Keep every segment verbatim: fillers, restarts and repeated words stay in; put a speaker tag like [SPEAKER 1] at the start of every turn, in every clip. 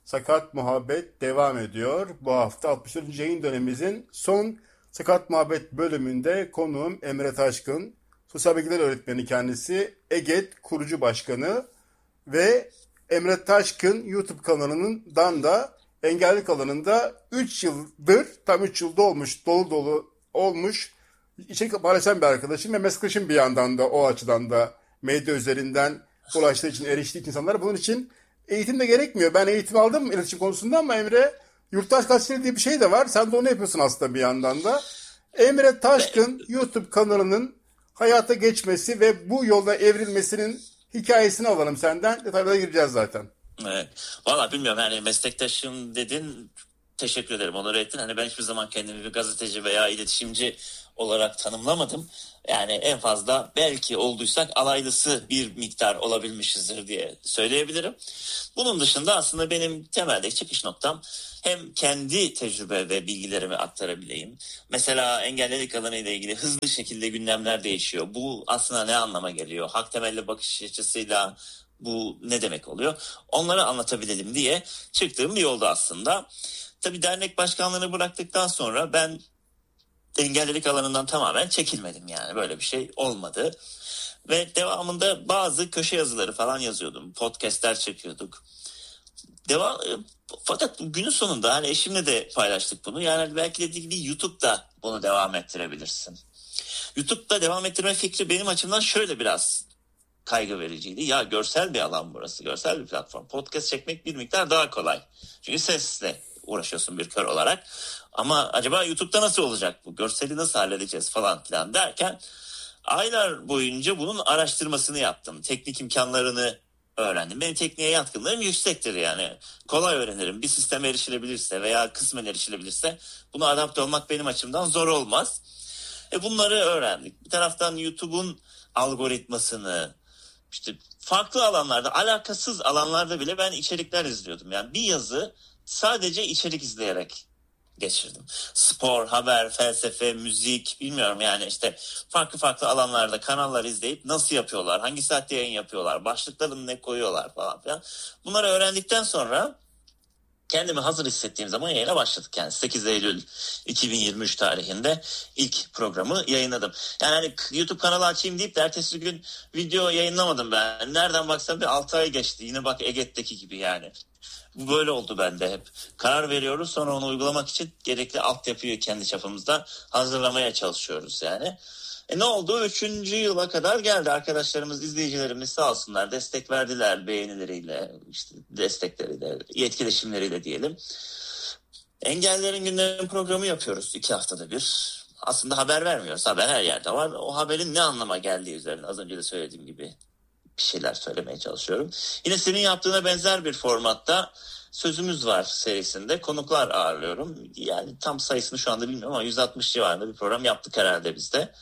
[SPEAKER 1] Sakat Muhabbet devam ediyor. Bu hafta altmış dördüncü yayın dönemimizin son Sakat Muhabbet bölümünde konuğum Emre Taşkın. Sosyal bilgiler öğretmeni kendisi. EGET kurucu başkanı ve Emre Taşkın YouTube kanalından da engellilik alanında üç yıldır, tam üç yılda olmuş, dolu dolu olmuş içerik paylaşan bir arkadaşım ve meslektaşım bir yandan da o açıdan da medya üzerinden ulaştığı için, eriştiği için insanlar. Bunun için eğitim de gerekmiyor. Ben eğitim aldım iletişim konusunda ama Emre, yurttaş gazetecilik diye bir şey de var. Sen de onu yapıyorsun aslında bir yandan da. Emre Taşkın YouTube kanalının hayata geçmesi ve bu yolda evrilmesinin hikayesini alalım senden. Detaylara gireceğiz zaten.
[SPEAKER 2] Evet. Valla bilmiyorum, yani meslektaşım dedin, teşekkür ederim, onur ettin. Hani ben hiçbir zaman kendimi bir gazeteci veya iletişimci olarak tanımlamadım. Yani en fazla belki olduysak alaylısı bir miktar olabilmişizdir diye söyleyebilirim. Bunun dışında aslında benim temelde çıkış noktam hem kendi tecrübe ve bilgilerimi aktarabileyim. Mesela engellilik alanı ile ilgili hızlı şekilde gündemler değişiyor. Bu aslında ne anlama geliyor? Hak temelli bakış açısıyla bu ne demek oluyor? Onları anlatabilelim diye çıktığım bir yolda aslında. Tabii dernek başkanlığını bıraktıktan sonra ben engellilik alanından tamamen çekilmedim, yani böyle bir şey olmadı. Ve devamında bazı köşe yazıları falan yazıyordum. Podcastler çekiyorduk. Devam, fakat günün sonunda hani eşimle de paylaştık bunu. Yani belki dediği gibi YouTube'da bunu devam ettirebilirsin. YouTube'da devam ettirme fikri benim açımdan şöyle biraz kaygı vericiydi. Ya görsel bir alan burası, görsel bir platform. Podcast çekmek bir miktar daha kolay. Çünkü sesle uğraşıyorsun bir kör olarak. Ama acaba YouTube'da nasıl olacak bu? Görseli nasıl halledeceğiz falan filan derken aylar boyunca bunun araştırmasını yaptım. Teknik imkanlarını öğrendim. Benim tekniğe yatkınlığım yüksektir yani. Kolay öğrenirim. Bir sistem erişilebilirse veya kısmen erişilebilirse buna adapte olmak benim açımdan zor olmaz. E bunları öğrendik. Bir taraftan YouTube'un algoritmasını, işte farklı alanlarda, alakasız alanlarda bile ben içerikler izliyordum. Yani bir yazı sadece içerik izleyerek geçirdim. Spor, haber, felsefe, müzik, bilmiyorum yani işte farklı farklı alanlarda kanallar izleyip nasıl yapıyorlar, hangi saatte yayın yapıyorlar, başlıklarını ne koyuyorlar falan filan. Bunları öğrendikten sonra kendimi hazır hissettiğim zaman yayına başladık. Yani sekiz Eylül iki bin yirmi üç tarihinde ilk programı yayınladım. Yani hani YouTube kanalı açayım deyip de ertesi gün video yayınlamadım ben. Nereden baksam bir altı ay geçti. Yine bak Eget'teki gibi yani. Bu böyle oldu bende hep. Karar veriyoruz, sonra onu uygulamak için gerekli altyapıyı kendi çapımızda hazırlamaya çalışıyoruz yani. E ne oldu? Üçüncü yıla kadar geldi. Arkadaşlarımız, izleyicilerimiz sağ olsunlar destek verdiler beğenileriyle, işte destekleriyle, etkileşimleriyle diyelim. Engellilerin gündemi programı yapıyoruz iki haftada bir. Aslında haber vermiyoruz. Haber her yerde var. O haberin ne anlama geldiği üzerine az önce de söylediğim gibi bir şeyler söylemeye çalışıyorum. Yine senin yaptığına benzer bir formatta Sözümüz Var serisinde konuklar ağırlıyorum. Yani tam sayısını şu anda bilmiyorum ama yüz altmış civarında bir program yaptık herhalde biz de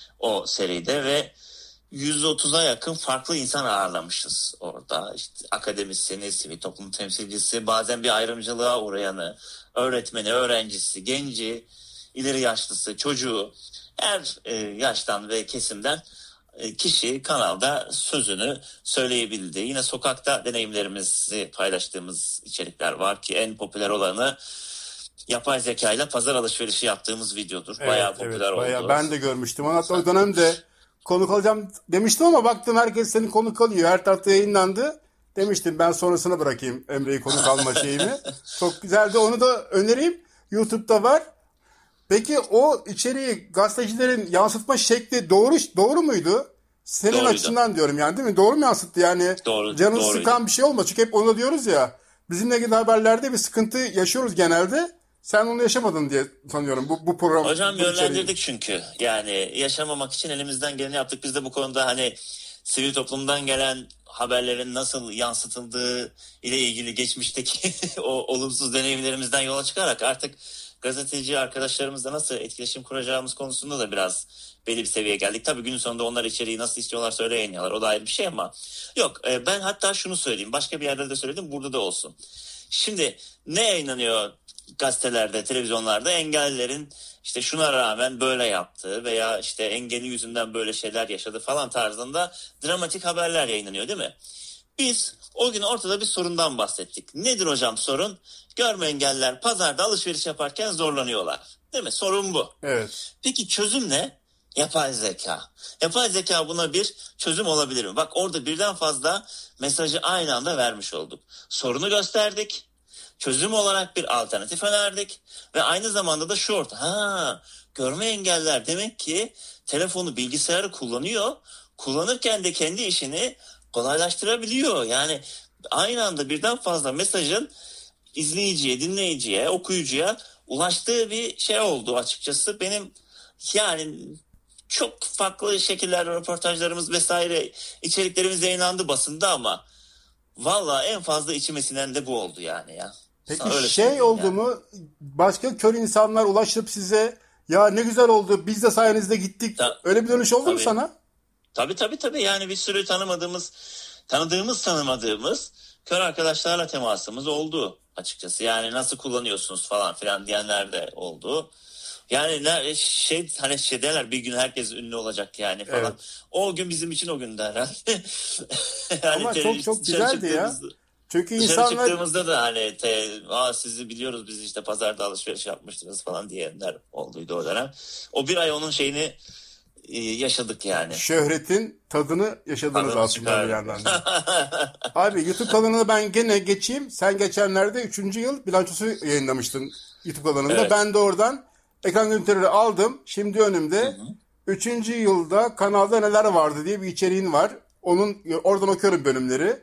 [SPEAKER 2] o seride ve yüz otuza yakın farklı insan ağırlamışız orada. İşte akademisyeni, sivil toplum temsilcisi, bazen bir ayrımcılığa uğrayanı, öğretmeni, öğrencisi, genci, ileri yaşlısı, çocuğu, her e, yaştan ve kesimden e, kişi kanalda sözünü söyleyebildi. Yine sokakta deneyimlerimizi paylaştığımız içerikler var ki en popüler olanı yapay zeka ile pazar alışverişi yaptığımız videodur. Evet, bayağı popüler evet, bayağı oldu.
[SPEAKER 1] Ben de görmüştüm. Hatta o dönemde konuk alacağım demiştim ama baktım herkes senin konuk alıyor. Her tarafta yayınlandı. Demiştim ben sonrasına bırakayım Emre'yi konuk alma şeyimi. Çok güzeldi. Onu da önereyim. YouTube'da var. Peki o içeriği gazetecilerin yansıtma şekli doğru doğru muydu? Senin Doğruydu. Açısından diyorum yani, değil mi? Doğru mu yansıttı yani?
[SPEAKER 2] Doğru,
[SPEAKER 1] canını
[SPEAKER 2] doğruydu.
[SPEAKER 1] sıkan bir şey olmaz. Çünkü hep onu diyoruz ya. Bizimle ilgili haberlerde bir sıkıntı yaşıyoruz genelde. Sen onu yaşamadın diye sanıyorum bu, bu program.
[SPEAKER 2] Hocam
[SPEAKER 1] bu
[SPEAKER 2] yönlendirdik çünkü. Yani yaşamamak için elimizden geleni yaptık. Biz de bu konuda hani sivil toplumdan gelen haberlerin nasıl yansıtıldığı ile ilgili geçmişteki o olumsuz deneyimlerimizden yola çıkarak artık gazeteci arkadaşlarımızla nasıl etkileşim kuracağımız konusunda da biraz belli bir seviyeye geldik. Tabii günün sonunda onlar içeriği nasıl istiyorlarsa öyle yayınlıyorlar. O da ayrı bir şey ama yok, ben hatta şunu söyleyeyim. Başka bir yerde de söyledim, burada da olsun. Şimdi ne yayınlanıyor gazetelerde, televizyonlarda? Engellilerin işte şuna rağmen böyle yaptığı veya işte engeli yüzünden böyle şeyler yaşadı falan tarzında dramatik haberler yayınlanıyor, değil mi? Biz o gün ortada bir sorundan bahsettik. Nedir hocam sorun? Görme engelliler pazarda alışveriş yaparken zorlanıyorlar. Değil mi? Sorun bu.
[SPEAKER 1] Evet.
[SPEAKER 2] Peki çözüm ne? Yapay zeka. Yapay zeka buna bir çözüm olabilir mi? Bak orada birden fazla mesajı aynı anda vermiş olduk. Sorunu gösterdik. Çözüm olarak bir alternatif önerdik. Ve aynı zamanda da şu orta. Ha, görme engelliler demek ki telefonu, bilgisayarı kullanıyor. Kullanırken de kendi işini kolaylaştırabiliyor. Yani aynı anda birden fazla mesajın izleyiciye, dinleyiciye, okuyucuya ulaştığı bir şey oldu açıkçası. Benim yani çok farklı şekillerde röportajlarımız vesaire içeriklerimiz yayınlandı basında ama valla en fazla içime sinen de bu oldu yani ya.
[SPEAKER 1] Peki şey oldu yani. mu? Başka kör insanlar ulaşıp size ya ne güzel oldu biz de sayenizde gittik. Ta- Öyle bir dönüş oldu tabii. mu sana?
[SPEAKER 2] Tabii tabii tabii yani bir sürü tanımadığımız, tanıdığımız tanımadığımız kör arkadaşlarla temasımız oldu açıkçası. Yani nasıl kullanıyorsunuz falan filan diyenler de oldu. Yani ne, şey hani şey derler bir gün herkes ünlü olacak yani falan. Evet. O gün bizim için o gündü herhalde.
[SPEAKER 1] yani ama çok çok güzeldi ya. Çünkü insanlar
[SPEAKER 2] çıktığımızda da hani te, Aa, sizi biliyoruz biz işte pazarda alışveriş yapmıştınız falan diyenler olduydu o dönem. O bir ay onun şeyini e, yaşadık yani.
[SPEAKER 1] Şöhretin tadını yaşadınız tadını aslında bir yandan. Abi YouTube kanalına ben gene geçeyim. Sen geçenlerde üçüncü yıl bilançosu yayınlamıştın YouTube kanalında. Evet. Ben de oradan ekran görüntüleri aldım. Şimdi önümde üçüncü yılda kanalda neler vardı diye bir içeriğin var. Onun oradan okuyorum bölümleri.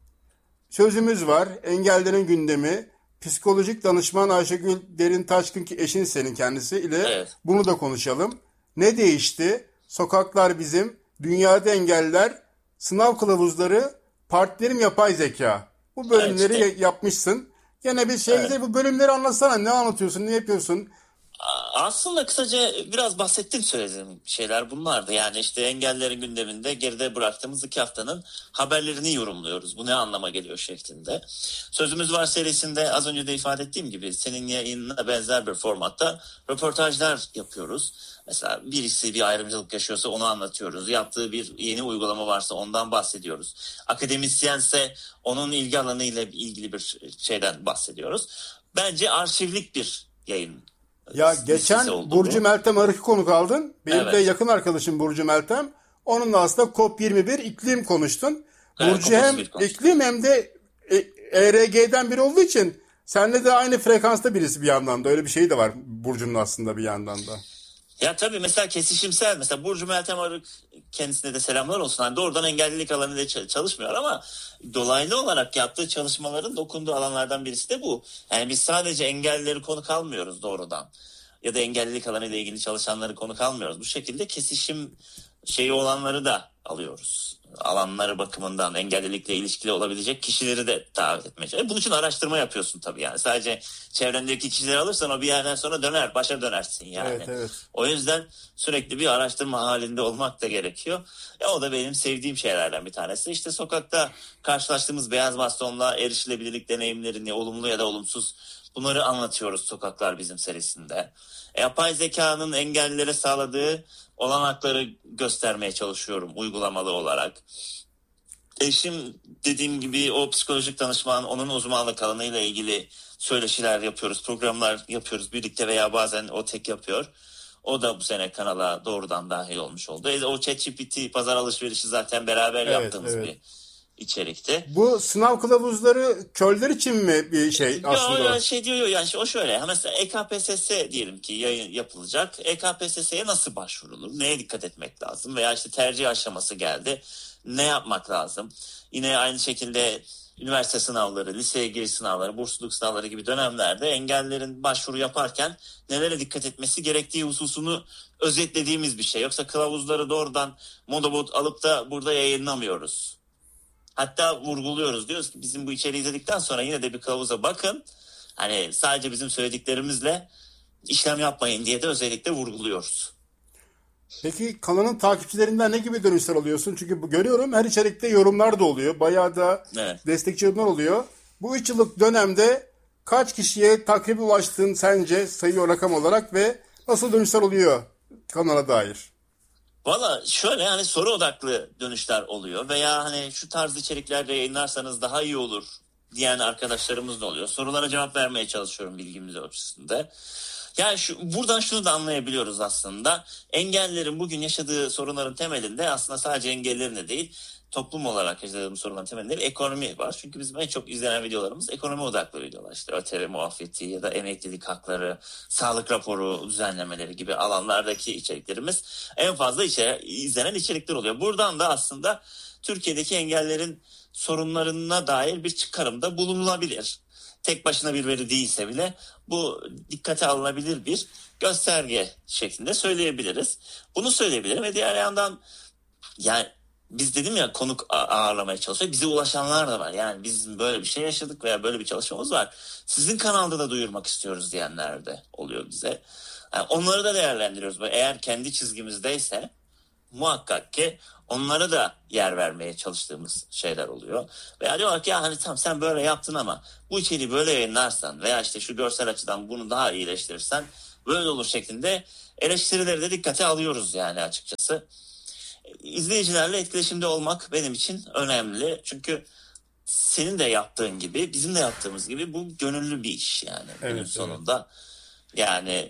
[SPEAKER 1] Sözümüz var. Engellerin gündemi. Psikolojik danışman Ayşegül Derin Taşkın ki eşin senin kendisi ile evet. Bunu da konuşalım. Ne değişti? Sokaklar bizim. Dünyada engeller. Sınav kılavuzları. Partilerim yapay zeka. Bu bölümleri evet, işte. yapmışsın. Gene bir şey evet. Bu bölümleri anlatsana. Ne anlatıyorsun? Ne yapıyorsun?
[SPEAKER 2] Aslında kısaca biraz bahsettim söylediğim şeyler bunlardı. Yani işte engellerin gündeminde geride bıraktığımız iki haftanın haberlerini yorumluyoruz. Bu ne anlama geliyor şeklinde. Sözümüz Var serisinde az önce de ifade ettiğim gibi senin yayınına benzer bir formatta röportajlar yapıyoruz. Mesela birisi bir ayrımcılık yaşıyorsa onu anlatıyoruz. Yaptığı bir yeni uygulama varsa ondan bahsediyoruz. Akademisyense onun ilgi alanıyla ilgili bir şeyden bahsediyoruz. Bence arşivlik bir yayın.
[SPEAKER 1] Ya geçen Burcu bu. Meltem Arık'ı konuk aldın. Benim evet. de yakın arkadaşım Burcu Meltem. Onunla aslında COP yirmi bir iklim konuştun. Evet, Burcu hem iklim hem de E R G'den biri olduğu için seninle de aynı frekansta birisi bir yandan da. Öyle bir şey de var Burcu'nun aslında bir yandan da.
[SPEAKER 2] Ya tabii mesela kesişimsel mesela Burcu Meltem Arık kendisine de selamlar olsun. Yani doğrudan engellilik alanında çalışmıyor ama dolaylı olarak yaptığı çalışmaların dokunduğu alanlardan birisi de bu. Yani biz sadece engellileri konuk almıyoruz doğrudan. Ya da engellilik alanıyla ilgili çalışanları konuk almıyoruz. Bu şekilde kesişim şeyi olanları da alıyoruz. Alanları bakımından engellilikle ilişkili olabilecek kişileri de davet etmeye çalışıyoruz. Bunun için araştırma yapıyorsun tabii yani. Sadece çevrendeki kişileri alırsan o bir yerden sonra döner, başa dönersin yani.
[SPEAKER 1] Evet, evet.
[SPEAKER 2] O yüzden sürekli bir araştırma halinde olmak da gerekiyor. Ya o da benim sevdiğim şeylerden bir tanesi. İşte sokakta karşılaştığımız beyaz bastonla erişilebilirlik deneyimlerini olumlu ya da olumsuz bunları anlatıyoruz Sokaklar Bizim serisinde. E, yapay zekanın engellilere sağladığı olanakları göstermeye çalışıyorum uygulamalı olarak. Eşim dediğim gibi o psikolojik danışman, onun uzmanlık alanıyla ilgili söyleşiler yapıyoruz, programlar yapıyoruz birlikte veya bazen o tek yapıyor. O da bu sene kanala doğrudan dahil olmuş oldu. E, o ChatGPT pazar alışverişi zaten beraber evet, yaptığımız evet. bir içerikte.
[SPEAKER 1] Bu sınav kılavuzları körler için mi bir şey aslında?
[SPEAKER 2] Yok şey diyor yani o şöyle mesela E K P S S diyelim ki yayın yapılacak. E K P S S'ye nasıl başvurulur? Neye dikkat etmek lazım? Veya işte tercih aşaması geldi. Ne yapmak lazım? Yine aynı şekilde üniversite sınavları, liseye giriş sınavları, bursluluk sınavları gibi dönemlerde engellilerin başvuru yaparken nelere dikkat etmesi gerektiği hususunu özetlediğimiz bir şey. Yoksa kılavuzları doğrudan modobot alıp da burada yayınlamıyoruz. Hatta vurguluyoruz. Diyoruz ki bizim bu içeriği izledikten sonra yine de bir kılavuza bakın. Hani sadece bizim söylediklerimizle işlem yapmayın diye de özellikle vurguluyoruz.
[SPEAKER 1] Peki kanalın takipçilerinden ne gibi dönüşler alıyorsun? Çünkü bu, görüyorum her içerikte yorumlar da oluyor. Bayağı da evet. destekçi yorumlar oluyor. Bu üç yıllık dönemde kaç kişiye takribi ulaştın sence sayıyor rakam olarak ve nasıl dönüşler oluyor kanala dair?
[SPEAKER 2] Valla şöyle hani soru odaklı dönüşler oluyor veya hani şu tarz içeriklerde yayınlarsanız daha iyi olur diyen arkadaşlarımız da oluyor. Sorulara cevap vermeye çalışıyorum bilgimiz ölçüsünde. Yani şu, buradan şunu da anlayabiliyoruz aslında. Engellilerin bugün yaşadığı sorunların temelinde aslında sadece engellilerin de değil, toplum olarak yaşadığımız sorunların temelinde bir ekonomi var. Çünkü bizim en çok izlenen videolarımız ekonomi odaklı videolar. İşte ÖTV muafiyeti ya da emeklilik hakları, sağlık raporu düzenlemeleri gibi alanlardaki içeriklerimiz en fazla içe, izlenen içerikler oluyor. Buradan da aslında Türkiye'deki engellerin sorunlarına dair bir çıkarımda bulunulabilir. Tek başına bir veri değilse bile bu dikkate alınabilir bir gösterge şeklinde söyleyebiliriz. Bunu söyleyebilirim ve diğer yandan yani biz dedim ya konuk ağırlamaya çalışıyor. Bize ulaşanlar da var. Yani biz böyle bir şey yaşadık veya böyle bir çalışmamız var. Sizin kanalda da duyurmak istiyoruz diyenler de oluyor bize. Yani onları da değerlendiriyoruz. Eğer kendi çizgimizdeyse muhakkak ki onlara da yer vermeye çalıştığımız şeyler oluyor. Veya diyorlar ki ya hani tamam sen böyle yaptın ama bu içeriği böyle yayınlarsan veya işte şu görsel açıdan bunu daha iyileştirirsen böyle olur şeklinde eleştirileri de dikkate alıyoruz yani açıkçası. İzleyicilerle etkileşimde olmak benim için önemli. Çünkü senin de yaptığın gibi bizim de yaptığımız gibi bu gönüllü bir iş yani evet, günün sonunda. Evet. Yani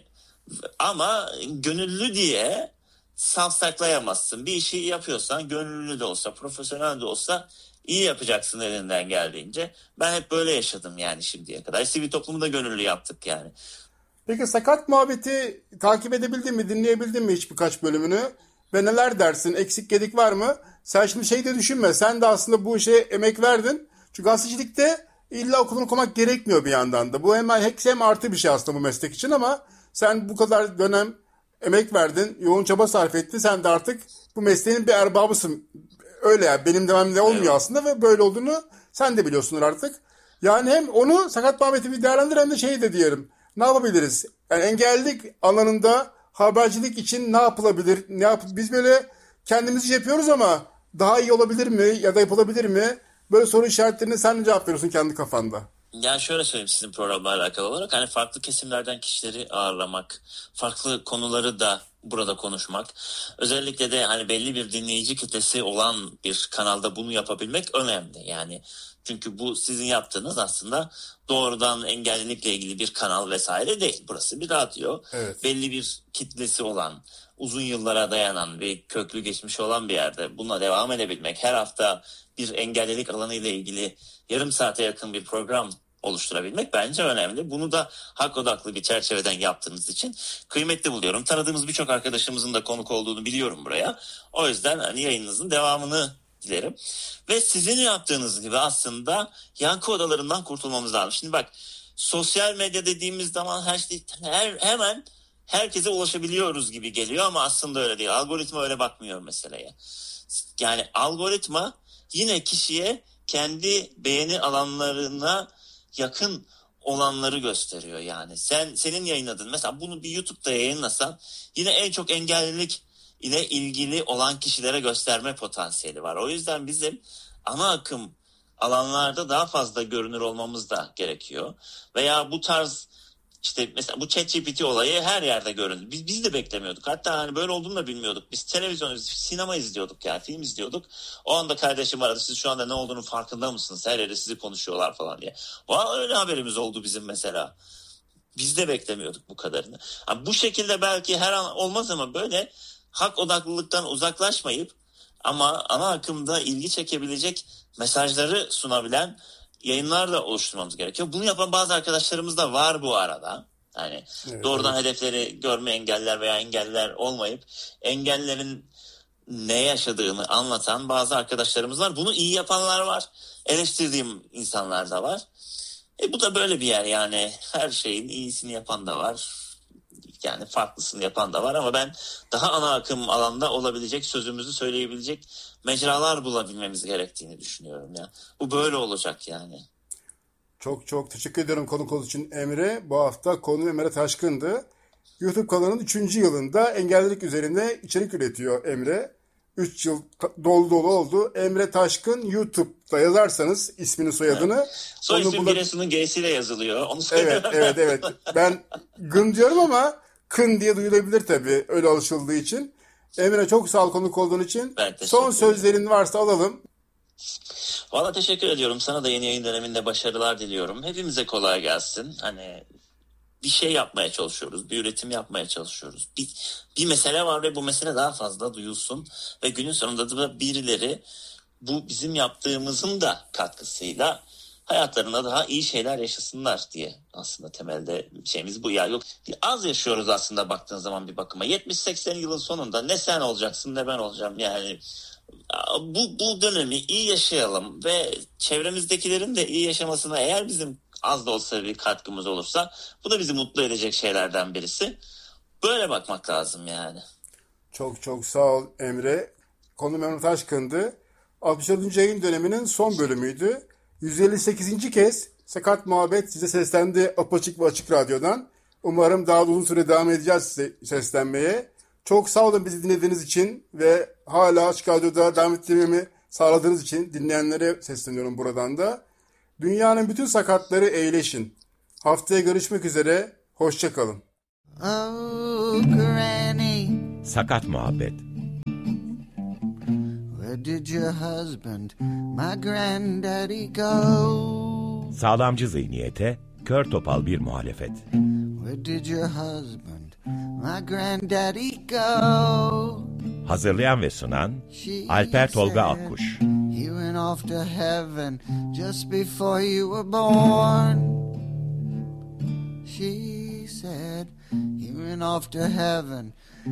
[SPEAKER 2] ama gönüllü diye safsaklayamazsın. Bir işi yapıyorsan gönüllü de olsa, profesyonel de olsa iyi yapacaksın elinden geldiğince. Ben hep böyle yaşadım yani şimdiye kadar. Sivil toplumu da gönüllü yaptık yani.
[SPEAKER 1] Peki Sakat Muhabbeti takip edebildin mi, dinleyebildin mi hiç birkaç bölümünü? Ve neler dersin? Eksik gedik var mı? Sen şimdi şey de düşünme. Sen de aslında bu işe emek verdin. Çünkü gazetecilikte illa okulunu okumak gerekmiyor bir yandan da. Bu hemen hem artı bir şey aslında bu meslek için ama sen bu kadar dönem emek verdin, yoğun çaba sarf ettin. Sen de artık bu mesleğin bir erbabısın. Öyle yani benim dememle olmuyor evet. Aslında ve böyle olduğunu sen de biliyorsunuz artık. Yani hem onu Sakat Muhabbeti bir değerlendir hem de şey de diyelim. Ne yapabiliriz? Yani engellilik alanında habercilik için ne yapılabilir? Ne yap Biz böyle kendimizi yapıyoruz ama daha iyi olabilir mi ya da yapılabilir mi? Böyle soru işaretlerine sen de cevap veriyorsun kendi kafanda.
[SPEAKER 2] Yani şöyle söyleyeyim sizin programla alakalı olarak hani farklı kesimlerden kişileri ağırlamak, farklı konuları da burada konuşmak, özellikle de hani belli bir dinleyici kitlesi olan bir kanalda bunu yapabilmek önemli. Yani çünkü bu sizin yaptığınız aslında doğrudan engellilikle ilgili bir kanal vesaire değil. Burası bir radyo. Evet. Belli bir kitlesi olan, uzun yıllara dayanan bir köklü geçmişi olan bir yerde buna devam edebilmek, her hafta bir engellilik alanı ile ilgili yarım saate yakın bir program oluşturabilmek bence önemli. Bunu da hak odaklı bir çerçeveden yaptığınız için kıymetli buluyorum. Tanıdığımız birçok arkadaşımızın da konuk olduğunu biliyorum buraya. O yüzden hani yayınınızın devamını dilerim. Ve sizin yaptığınız gibi aslında yankı odalarından kurtulmamız lazım. Şimdi bak sosyal medya dediğimiz zaman her şey her, hemen herkese ulaşabiliyoruz gibi geliyor ama aslında öyle değil. Algoritma öyle bakmıyor meseleye. Yani algoritma yine kişiye kendi beğeni alanlarına yakın olanları gösteriyor yani. Sen senin yayınladın. Mesela bunu bir YouTube'da yayınlasan yine en çok engellilik ile ilgili olan kişilere gösterme potansiyeli var. O yüzden bizim ana akım alanlarda daha fazla görünür olmamız da gerekiyor. Veya bu tarz işte mesela bu ChatGPT olayı her yerde göründü. Biz, biz de beklemiyorduk. Hatta hani böyle olduğunu da bilmiyorduk. Biz televizyon, sinema izliyorduk yani film izliyorduk. O anda kardeşim aradı. Siz şu anda ne olduğunu farkında mısınız? Her yerde sizi konuşuyorlar falan diye. Vallahi öyle haberimiz oldu bizim mesela. Biz de beklemiyorduk bu kadarını. Yani bu şekilde belki her an olmaz ama böyle hak odaklılıktan uzaklaşmayıp ama ana akımda ilgi çekebilecek mesajları sunabilen yayınlar da oluşturmamız gerekiyor. Bunu yapan bazı arkadaşlarımız da var bu arada. Yani evet, doğrudan evet. Hedefleri görme engeller veya engeller olmayıp engellerin ne yaşadığını anlatan bazı arkadaşlarımız var. Bunu iyi yapanlar var. Eleştirdiğim insanlar da var. E bu da böyle bir yer yani. Her şeyin iyisini yapan da var. Yani farklısını yapan da var ama ben daha ana akım alanda olabilecek, sözümüzü söyleyebilecek mecralar bulabilmemiz gerektiğini düşünüyorum ya. Bu böyle olacak yani.
[SPEAKER 1] Çok çok teşekkür ediyorum konuk olduğu için Emre. Bu hafta konu Emre Taşkın'dı. YouTube kanalının üçüncü yılında engellilik üzerine içerik üretiyor Emre. üç yıl dolu dolu oldu. Emre Taşkın YouTube'da yazarsanız ismini soyadını.
[SPEAKER 2] Evet. Soy ismi Giresun'un G'siyle yazılıyor. Onu
[SPEAKER 1] evet evet evet. Ben Gın diyorum ama Kın diye duyulabilir tabii öyle alışıldığı için. Emre çok sağ ol konuk olduğun için. Son sözlerin varsa alalım.
[SPEAKER 2] Valla teşekkür ediyorum. Sana da yeni yayın döneminde başarılar diliyorum. Hepimize kolay gelsin. Hani bir şey yapmaya çalışıyoruz. Bir üretim yapmaya çalışıyoruz. Bir, bir mesele var ve bu mesele daha fazla duyulsun. Ve günün sonunda da birileri bu bizim yaptığımızın da katkısıyla hayatlarında daha iyi şeyler yaşasınlar diye aslında temelde şeyimiz bu. Ya yok az yaşıyoruz aslında baktığın zaman bir bakıma. yetmiş seksen yılın sonunda ne sen olacaksın ne ben olacağım. Yani bu, bu dönemi iyi yaşayalım ve çevremizdekilerin de iyi yaşamasına eğer bizim az da olsa bir katkımız olursa bu da bizi mutlu edecek şeylerden birisi. Böyle bakmak lazım yani.
[SPEAKER 1] Çok çok sağ ol Emre. Konu Emre Taşkın'dı. altmış dördüncü yayın döneminin son bölümüydü. yüz elli sekizinci kez Sakat Muhabbet size seslendi Apaçık ve Açık Radyo'dan. Umarım daha da uzun süre devam edeceğiz size seslenmeye. Çok sağ olun bizi dinlediğiniz için ve hala Açık Radyo'da devam ettirmemi sağladığınız için dinleyenlere sesleniyorum buradan da. Dünyanın bütün sakatları iyileşin. Haftaya görüşmek üzere. Hoşça kalın.
[SPEAKER 3] Oh, Granny.
[SPEAKER 4] Sakat Muhabbet.
[SPEAKER 3] Where did your husband, my granddaddy, go?
[SPEAKER 4] Sağlamcı zihniyete, kör topal bir muhalefet.
[SPEAKER 3] Where did your husband, my granddaddy, go?
[SPEAKER 4] Hazırlayan ve sunan Alper Tolga Akkuş.
[SPEAKER 3] He went off to heaven just before you were born. She said he went off to heaven